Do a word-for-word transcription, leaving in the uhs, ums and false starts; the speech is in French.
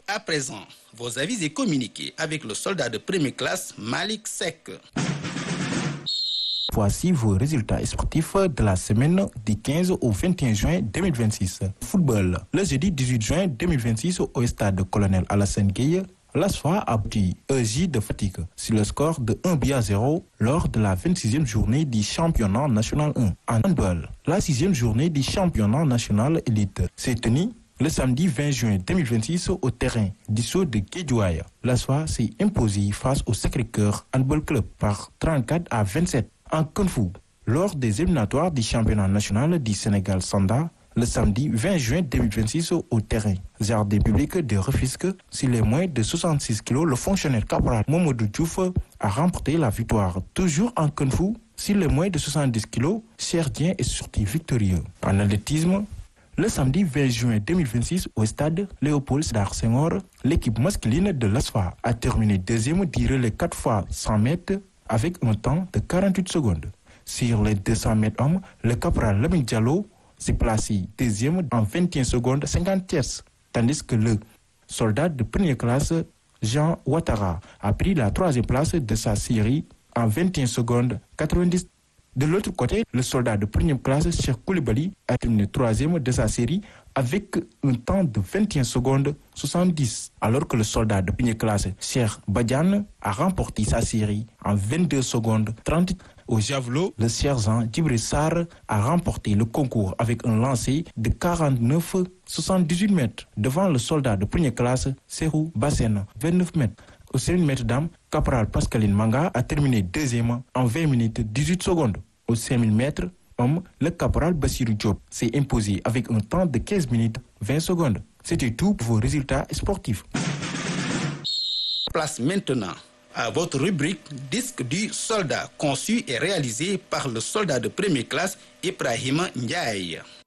À présent, vos avis et communiqués avec le soldat de première classe Malik Seck. Voici vos résultats sportifs de la semaine du quinze au vingt et un juin deux mille vingt-six. Football. Le jeudi dix-huit juin deux mille vingt-six au stade Colonel Alassane Gueye, l'A S F A a battu E J de Fatick sur le score de un but à zéro lors de la vingt-sixième journée du championnat national un. En handball, la sixième journée du championnat national élite s'est tenue le samedi vingt juin deux mille vingt-six au terrain du Sceau de Guédiawaye. L'A S F A s'est imposé face au Sacré-Cœur Handball Club par trente-quatre à vingt-sept. En Kung Fu, lors des éliminatoires du championnat national du Sénégal Sanda, le samedi vingt juin deux mille vingt-six au terrain Jardin public de Rufisque, sur les moins de soixante-six kilos, le fonctionnaire caporal Mamadou Diouf a remporté la victoire. Toujours en Kung Fu, sur les moins de soixante-dix kilos, Cherdien est sorti victorieux. En athlétisme, le samedi vingt juin deux mille vingt-six au stade Léopold Sédar Senghor, l'équipe masculine de l'A S F A a terminé deuxième du relais quatre fois cent mètres avec un temps de quarante-huit secondes. Sur les deux cents mètres hommes, le caporal Lamine Diallo s'est placé deuxième en vingt et un secondes cinquante tierces, tandis que le soldat de première classe Jean Ouattara a pris la troisième place de sa série en vingt et un secondes quatre-vingt-dix. De l'autre côté, le soldat de première classe Cheikh Koulibaly a terminé troisième de sa série avec un temps de vingt et un secondes soixante-dix, alors que le soldat de première classe Cheikh Badiane a remporté sa série en vingt-deux secondes trente. Au javelot, le sergent Djibril Sarr a remporté le concours avec un lancer de quarante-neuf virgule soixante-dix-huit mètres devant le soldat de première classe Serhou Bassène, vingt-neuf mètres. Au cinq mille mètres dames, caporal Pascaline Manga a terminé deuxième en vingt minutes dix-huit secondes. Au cinq mille mètres hommes, le caporal Bassirou Diop s'est imposé avec un temps de quinze minutes vingt secondes. C'était tout pour vos résultats sportifs. Place maintenant à votre rubrique Disque du soldat, conçu et réalisé par le soldat de première classe Ibrahima Ndiaye.